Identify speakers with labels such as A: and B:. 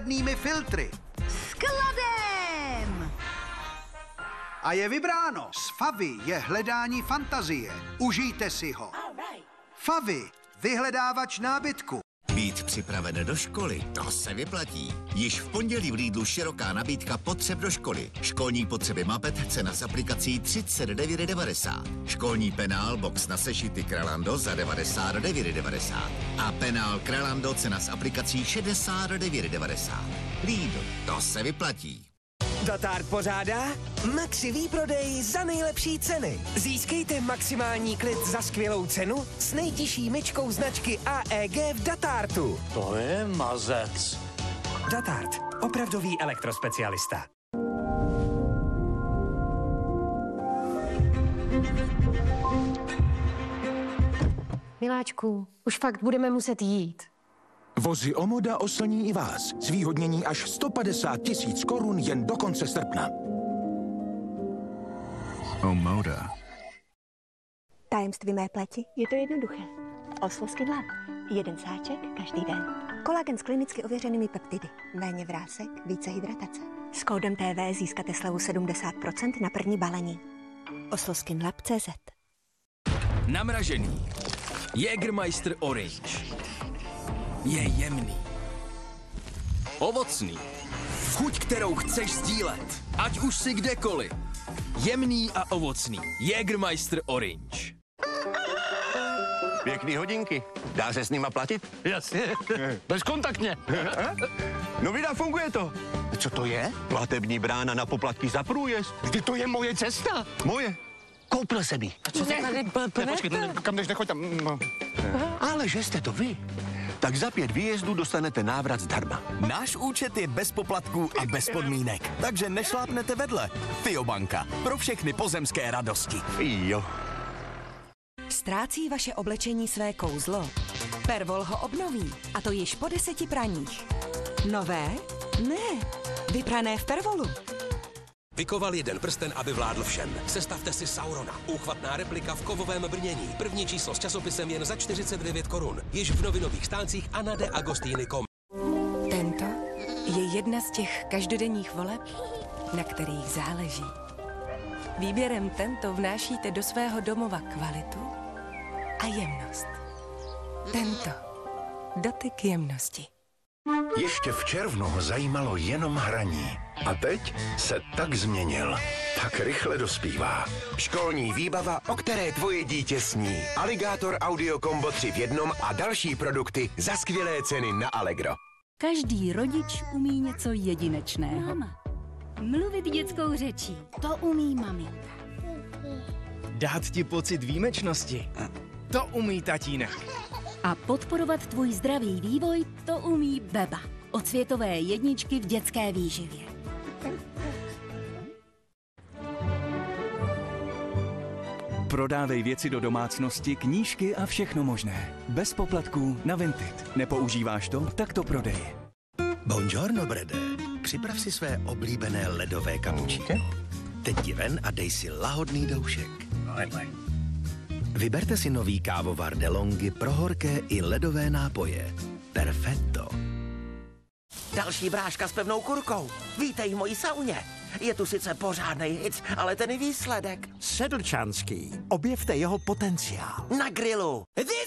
A: přehlednými filtry.
B: Skladem!
A: A je vybráno. S Favy je hledání fantazie. Užijte si ho. Favy, vyhledávač nábytku.
C: Být připraven do školy, to se vyplatí. Již v pondělí v Lidlu široká nabídka potřeb do školy. Školní potřeby Mapet, cena s aplikací 39,90. Školní penál box na sešity Kralando za 99,90. A penál Kralando, cena s aplikací 69,90. Lidl, to se vyplatí.
D: Datard pořádá Maxi výprodej za nejlepší ceny. Získejte maximální klid za skvělou cenu s nejtěžší myčkou značky AEG v Datartu.
E: To je mazec.
D: Datard, opravdový elektrospecialista.
F: Miláčku, už fakt budeme muset jít.
G: Vozy Omoda oslní i vás. Zvýhodnění až 150 000 korun jen do konce srpna. Omoda.
H: Tajemství mé pleti je to jednoduché. Oslo Skin Lab. Jeden sáček každý den. Kolagen s klinicky ověřenými peptidy. Méně vrásek, více hydratace. S kódem TV získáte slevu 70% na první balení. osloskinlab.cz.
I: Namražený. Jägermeister Orange. Je jemný. Ovocný. Chuť, kterou chceš sdílet. Ať už si kdekoliv. Jemný a ovocný. Jägermeister Orange.
J: Pěkný hodinky. Dá se s nima platit?
E: Jasně. Bezkontaktně.
J: No vida, funguje to.
E: Co to je?
J: Platební brána na poplatky za průjezd.
E: Vždyť to je moje cesta.
J: Moje.
E: Koupil jsem ji.
J: Co se tady
E: Počkej, kam jdeš, nechoď tam.
J: Ale že jste to vy, tak za 5 výjezdů dostanete návrat zdarma.
I: Náš účet je bez poplatků a bez podmínek, takže nešlápnete vedle. Fiobanka. Pro všechny pozemské radosti.
J: Jo.
K: Ztrácí vaše oblečení své kouzlo? Pervol ho obnoví, a to již po 10 praních. Nové? Ne. Vyprané v Pervolu.
L: Vykoval jeden prsten, aby vládl všem. Sestavte si Saurona. Úchvatná replika v kovovém brnění. První číslo s časopisem jen za 49 korun. Již v novinových stáncích a na deagostiny.com.
K: Tento je jedna z těch každodenních voleb, na kterých záleží. Výběrem Tento vnášíte do svého domova kvalitu a jemnost. Tento. Dotyk jemnosti.
M: Ještě v červnu ho zajímalo jenom hraní. A teď se tak změnil. Tak rychle dospívá. Školní výbava, o které tvoje dítě sní. Aligátor Audio Combo 3 v jednom a další produkty za skvělé ceny na Allegro.
N: Každý rodič umí něco jedinečného. Máma. Mluvit dětskou řečí. To umí maminka.
O: Dát ti pocit výjimečnosti. To umí tatínek.
N: A podporovat tvůj zdravý vývoj, to umí Beba. Od světové jedničky v dětské výživě.
P: Prodávej věci do domácnosti, knížky a všechno možné. Bez poplatků na Vinted. Nepoužíváš to? Tak to prodej.
Q: Buongiorno, Brede. Připrav si své oblíbené ledové kapučíno. Teď ti ven a dej si lahodný doušek. Vyberte si nový kávovar DeLonghi pro horké i ledové nápoje. Perfetto.
R: Další bráška s pevnou kurkou. Vítej v mojí sauně. Je tu sice pořádnej hit, ale ten výsledek.
S: Sedlčanský. Objevte jeho potenciál.
R: Na grilu.